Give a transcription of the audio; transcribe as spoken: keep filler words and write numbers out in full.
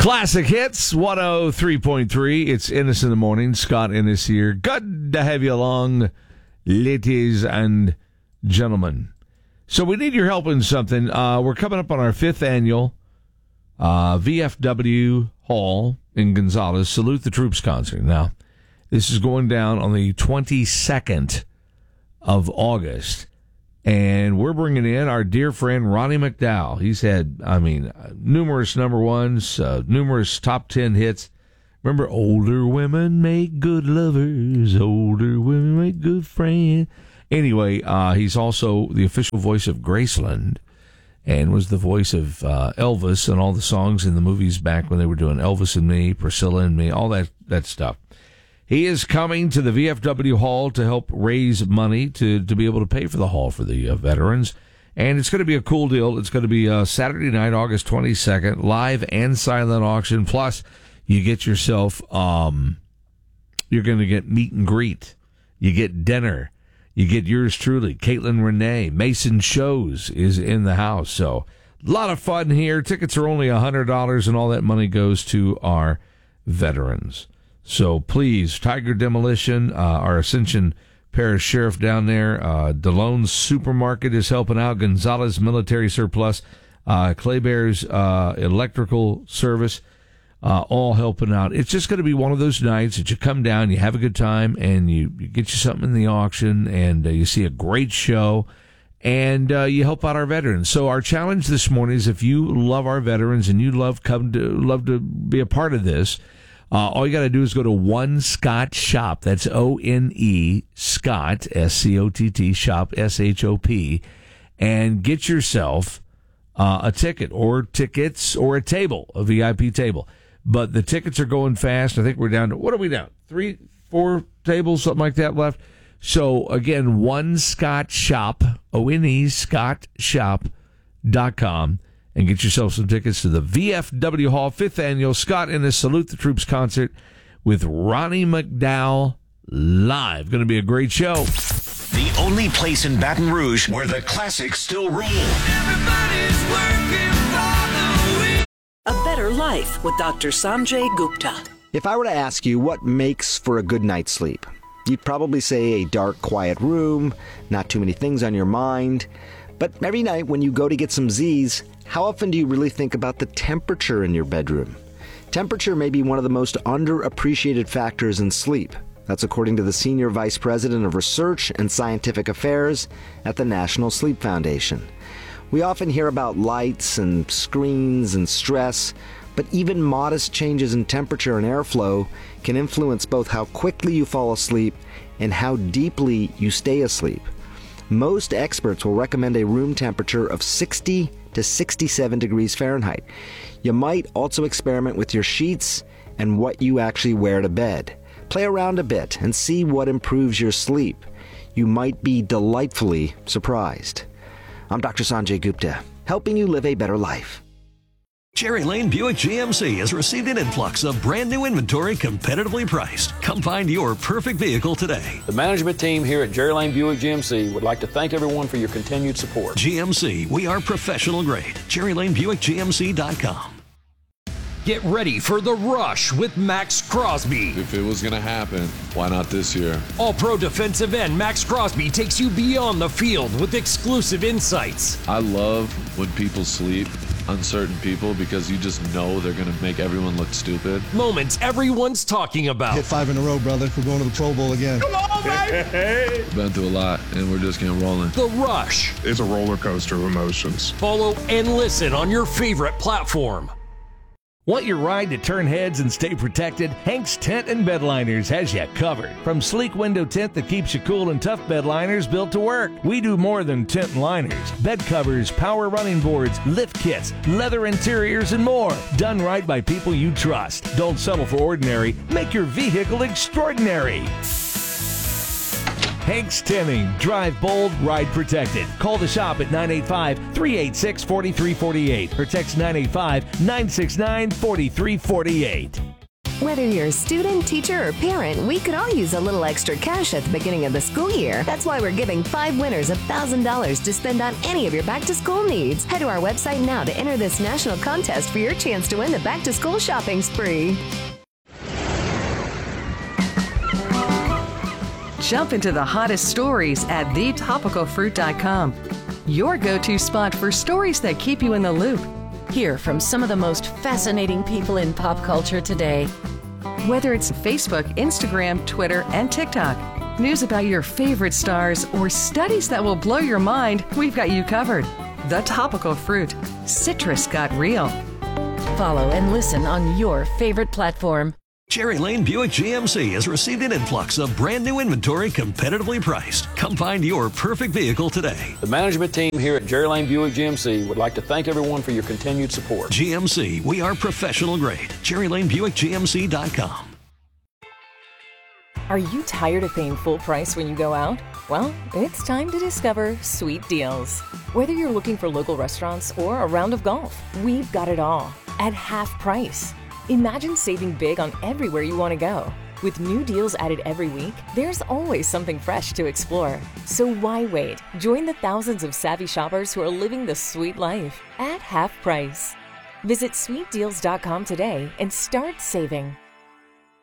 Classic Hits, one oh three point three. It's Ennis in the Morning. Scott Ennis here. Good to have you along, ladies and gentlemen. So we need your help in something. Uh, we're coming up on our fifth annual uh, V F W Hall in Gonzales Salute the Troops concert. Now, this is going down on the twenty-second of August. And we're bringing in our dear friend Ronnie McDowell. He's had, I mean, numerous number ones, uh, numerous top ten hits. Remember, older women make good lovers, older women make good friends. Anyway, uh, he's also the official voice of Graceland and was the voice of uh, Elvis and all the songs in the movies back when they were doing Elvis and Me, Priscilla and Me, all that, that stuff. He is coming to the V F W Hall to help raise money to, to be able to pay for the hall for the uh, veterans. And it's going to be a cool deal. It's going to be uh, Saturday night, August twenty-second, live and silent auction. Plus, you get yourself, um, you're going to get meet and greet. You get dinner. You get yours truly, Caitlin Renee. Mason Shows is in the house. So, a lot of fun here. Tickets are only one hundred dollars, and all that money goes to our veterans. So please, Tiger Demolition, uh, our Ascension Parish Sheriff down there, uh, DeLone Supermarket is helping out, Gonzales Military Surplus, uh, Clay Bear's uh, Electrical Service, uh, all helping out. It's just going to be one of those nights that you come down, you have a good time, and you, you get you something in the auction, and uh, you see a great show, and uh, you help out our veterans. So our challenge this morning is if you love our veterans and you love come to love to be a part of this, Uh, all you got to do is go to One Scott Shop. That's O N E Scott, S C O T T, Shop, S H O P, and get yourself uh, a ticket or tickets or a table, a V I P table. But the tickets are going fast. I think we're down to, what are we down? Three, four tables, something like that left. So, again, One Scott Shop, O N E Scott Shop dot com. And get yourself some tickets to the V F W Hall fifth Annual Scott Ennis Salute the Troops concert with Ronnie McDowell live. Going to be a great show. The only place in Baton Rouge where the classics still rule. Everybody's working for the week. A Better Life with Doctor Sanjay Gupta. If I were to ask you what makes for a good night's sleep, you'd probably say a dark, quiet room, not too many things on your mind. But every night when you go to get some Z's, how often do you really think about the temperature in your bedroom? Temperature may be one of the most underappreciated factors in sleep. That's according to the Senior Vice President of Research and Scientific Affairs at the National Sleep Foundation. We often hear about lights and screens and stress, but even modest changes in temperature and airflow can influence both how quickly you fall asleep and how deeply you stay asleep. Most experts will recommend a room temperature of sixty to sixty-seven degrees Fahrenheit. You might also experiment with your sheets and what you actually wear to bed. Play around a bit and see what improves your sleep. You might be delightfully surprised. I'm Doctor Sanjay Gupta, helping you live a better life. Cherry Lane Buick G M C has received an influx of brand new inventory competitively priced. Come find your perfect vehicle today. The management team here at Cherry Lane Buick G M C would like to thank everyone for your continued support. G M C, we are professional grade. Cherry Lane Buick G M C dot com. Get ready for The Rush with Max Crosby. If it was going to happen, why not this year? All-Pro defensive end Max Crosby takes you beyond the field with exclusive insights. I love when people sleep, uncertain people, because you just know they're going to make everyone look stupid. Moments everyone's talking about. Hit five in a row, brother. We're going to the Pro Bowl again. Come on, baby! Been through a lot, and we're just getting rolling. The Rush. It's a roller coaster of emotions. Follow and listen on your favorite platform. Want your ride to turn heads and stay protected? Hank's Tent and Bedliners has you covered. From sleek window tent that keeps you cool and tough bedliners built to work. We do more than tent and liners. Bed covers, power running boards, lift kits, leather interiors, and more. Done right by people you trust. Don't settle for ordinary. Make your vehicle extraordinary. Hank's Tinning. Drive bold, ride protected. Call the shop at nine eight five, three eight six, four three four eight or text nine eight five, nine six nine, four three four eight. Whether you're a student, teacher, or parent, we could all use a little extra cash at the beginning of the school year. That's why we're giving five winners one thousand dollars to spend on any of your back-to-school needs. Head to our website now to enter this national contest for your chance to win the back-to-school shopping spree. Jump into the hottest stories at the topical fruit dot com. Your go-to spot for stories that keep you in the loop. Hear from some of the most fascinating people in pop culture today. Whether it's Facebook, Instagram, Twitter, and TikTok, news about your favorite stars, or studies that will blow your mind, we've got you covered. The Topical Fruit. Citrus got real. Follow and listen on your favorite platform. Cherry Lane Buick G M C has received an influx of brand new inventory competitively priced. Come find your perfect vehicle today. The management team here at Jerry Lane Buick G M C would like to thank everyone for your continued support. G M C, we are professional grade. Cherry Lane Buick G M C dot com. Are you tired of paying full price when you go out? Well, it's time to discover Sweet Deals. Whether you're looking for local restaurants or a round of golf, we've got it all at half price. Imagine saving big on everywhere you want to go. With new deals added every week, there's always something fresh to explore. So why wait? Join the thousands of savvy shoppers who are living the sweet life at half price. Visit sweet deals dot com today and start saving.